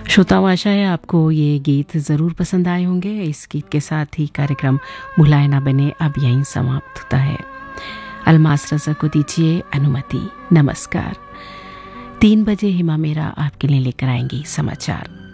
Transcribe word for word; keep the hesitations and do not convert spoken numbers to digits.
श्रोताओं, आशा है आपको ये गीत ज़रूर पसंद आए होंगे। इस गीत के साथ ही कार्यक्रम भुलाए ना बने अब यहीं समाप्त होता है। अलमास रज़ा को दीजिए अनुमति। नमस्कार। तीन बजे हिमा मेरा आपके लिए लेकर आएंगी समाचार।